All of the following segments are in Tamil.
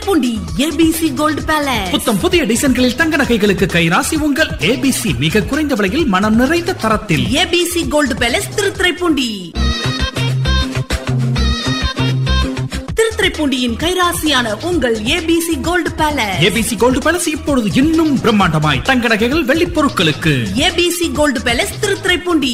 Thiruthuraipoondi ABC gold palace. புத்தம் புதிய டிசைன்களில் தங்க நகைகளுக்கு கைராசி உங்கள் ஏபிசி. மிக குறைந்த விலையில் மனம் நிறைந்த தரத்தில். ABC gold palace Thiruthuraipoondi. திருத்துறைப்பூண்டியின் கைராசியான உங்கள் ABC gold palace. ABC gold palace இப்பொழுது இன்னும் பிரம்மாண்டமாய் தங்க நகைகள் வெள்ளி பொருட்களுக்கு. ABC gold palace Thiruthuraipoondi.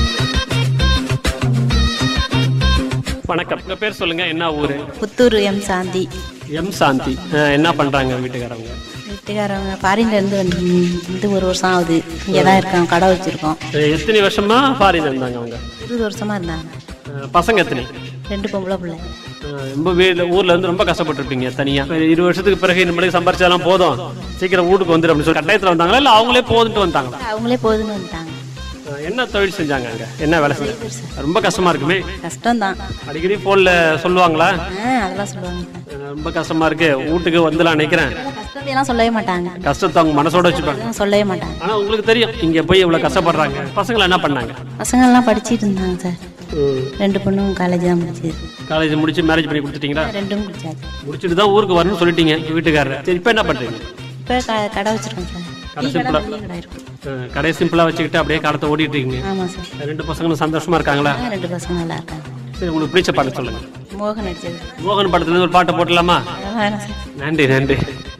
வணக்கம், உங்க பேர் சொல்லுங்க, என்ன ஊரு? புத்தூர் எம் சாந்தி. எம் சாந்தி. என்ன பண்றாங்க வீட்டுக்காரவங்க? வீட்டுக்காரவங்க ஃபாரின்ல இருந்து வந்து 1 வருஷம் ஆகுது. இங்கே தான் இருக்கோம், கடை வச்சிருக்கோம். எத்தனை வருஷமா ஃபாரின் இருந்தாங்க அவங்க? 20 வருஷமா இருந்தாங்க. பசங்க எத்தனை? 2 பொம்பளை பிள்ளை. ரொம்ப ஊர்ல இருந்து ரொம்ப கஷ்டப்பட்டுருப்பீங்க தனியா. 20 வருஷத்துக்கு பிறகு இந்த மாதிரி சம்பாரிச்சாலும் போதும், சீக்கிரம் வீட்டுக்கு வந்துடும் அப்படின்னு சொல்லி கட்டாயத்துல வந்தாங்களா இல்ல அவங்களே போதுட்டு வந்தாங்களா? அவங்களே போதுன்னு வந்துட்டாங்க. என்ன தொழில் செஞ்சாங்க அங்க? என்ன வேலை செஞ்சாங்க? ரொம்ப கஷ்டமா இருக்குமே. கஷ்டம்தான். அடிக்கடி போன்ல சொல்லுவாங்களா? அதெல்லாம் சொல்லுவாங்க. ரொம்ப கஷ்டமா இருக்கு, வீட்டுக்கு வந்துலாம் நினைக்கிறேன். கஷ்டத்தையெல்லாம் சொல்லவே மாட்டாங்க. கஷ்டத்தை அவங்க மனசோட வச்சுப்பாங்க, சொல்லவே மாட்டாங்க. ஆனா உங்களுக்கு தெரியும் இங்க போய் இவ்வளவு கஷ்டப்படுறாங்க. பசங்களை என்ன பண்ணாங்க? பசங்க எல்லாம் படிச்சுட்டு இருந்தாங்க சார். 2 பொண்ணும் காலேஜ் தான் முடிச்சது. காலேஜ் முடிச்சு மேரேஜ் பண்ணி கொடுத்துட்டீங்களா? 2ம் முடிச்சாச்சு. முடிச்சுட்டு தான் ஊருக்கு வரணும்னு சொல்லிட்டீங்க வீட்டுக்காரர். சரி, இப்ப என்ன பண்றீங்க? இப்போ கடை வச்சிருக்கோம் சார். கடை சிம்பிளா வச்சுக்கிட்டு அப்படியே காலத்தை ஓடிட்டு இருக்கீங்க. ஆமா சார். 2 பசங்களும் சந்தோஷமா இருக்காங்களா? 2 பசங்க நல்லா இருக்காங்க. சரி, உங்களுக்கு பிடிச்ச பாட்டு சொல்லுங்க. மோகன் நடிச்சது. மோகன் படத்துல இருந்து ஒரு பாட்டை போட்டலாமா? வேணாம் சார். நன்றி நன்றி.